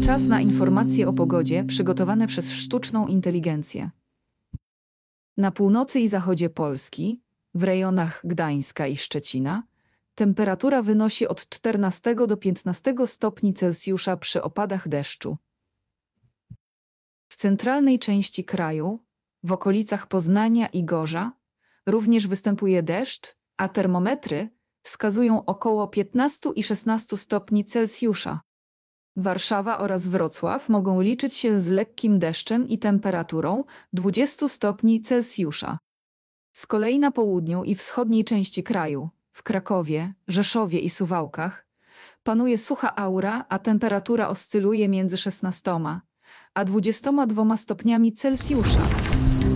Czas na informacje o pogodzie przygotowane przez sztuczną inteligencję. Na północy i zachodzie Polski, w rejonach Gdańska i Szczecina, temperatura wynosi od 14 do 15 stopni Celsjusza przy opadach deszczu. W centralnej części kraju, w okolicach Poznania i Gorza, również występuje deszcz, a termometry wskazują około 15 i 16 stopni Celsjusza. Warszawa oraz Wrocław mogą liczyć się z lekkim deszczem i temperaturą 20 stopni Celsjusza. Z kolei na południu i wschodniej części kraju, w Krakowie, Rzeszowie i Suwałkach, panuje sucha aura, a temperatura oscyluje między 16 a 22 stopniami Celsjusza.